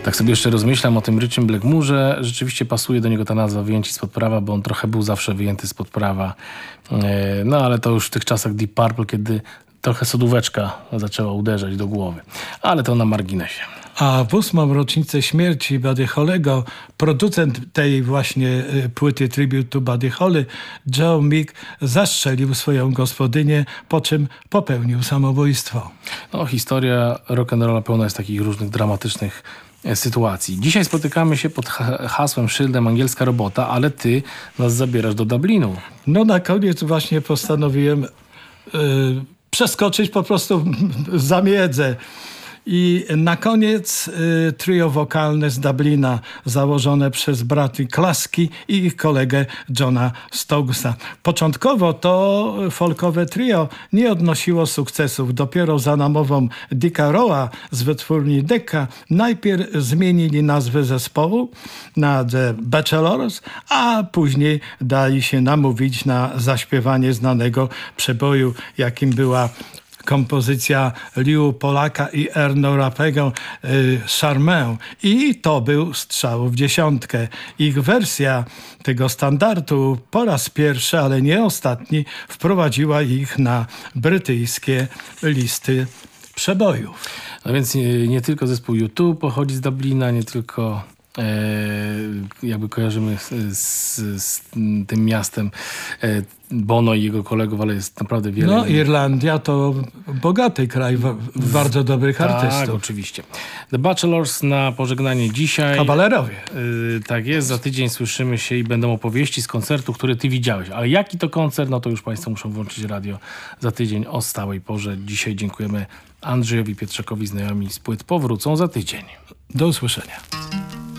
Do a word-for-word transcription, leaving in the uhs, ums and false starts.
Tak sobie jeszcze rozmyślam o tym Ryczym Blackmoorze. Rzeczywiście pasuje do niego ta nazwa Wyjęci spod prawa, bo on trochę był zawsze wyjęty spod prawa. No ale to już w tych czasach Deep Purple, kiedy trochę sodóweczka zaczęła uderzać do głowy. Ale to na marginesie. A w ósmą rocznicę śmierci Buddy Hollego producent tej właśnie płyty Tribute to Buddy Holly, Joe Meek, zastrzelił swoją gospodynię, po czym popełnił samobójstwo. No, historia rock'n'rolla pełna jest takich różnych dramatycznych sytuacji. Dzisiaj spotykamy się pod hasłem, szyldem Angielska Robota, ale ty nas zabierasz do Dublinu. No na koniec właśnie postanowiłem yy, przeskoczyć po prostu zamiedzę. I na koniec y, trio wokalne z Dublina założone przez braty Klaski i ich kolegę Johna Stokesa. Początkowo to folkowe trio nie odnosiło sukcesów. Dopiero za namową Dicka Rowa z wytwórni Decca najpierw zmienili nazwę zespołu na The Bachelors, a później dali się namówić na zaśpiewanie znanego przeboju, jakim była kompozycja Liu Polaka i Erno Rapego y, Charmę. I to był strzał w dziesiątkę. Ich wersja tego standardu po raz pierwszy, ale nie ostatni, wprowadziła ich na brytyjskie listy przebojów. No więc nie, nie tylko zespół U dwa pochodzi z Dublina, nie tylko e, jakby kojarzymy z, z, z tym miastem e, Bono i jego kolegów, ale jest naprawdę wiele. No Irlandia to bogaty kraj w, w bardzo dobrych tak, artystów. Tak, oczywiście. The Bachelors na pożegnanie dzisiaj. Kawalerowie. Yy, tak jest, za tydzień słyszymy się i będą opowieści z koncertu, który ty widziałeś. Ale jaki to koncert, no to już państwo muszą włączyć radio za tydzień o stałej porze. Dzisiaj dziękujemy Andrzejowi Pietrzakowi, znajomi z płyt powrócą za tydzień. Do usłyszenia.